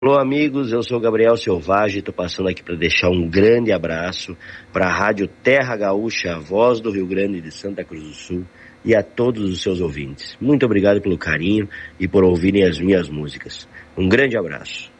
Alô, amigos, eu sou o Gabriel Selvagem, estou passando aqui para deixar um grande abraço para a Rádio Terra Gaúcha, a voz do Rio Grande de Santa Cruz do Sul, e a todos os seus ouvintes. Muito obrigado pelo carinho e por ouvirem as minhas músicas. Um grande abraço.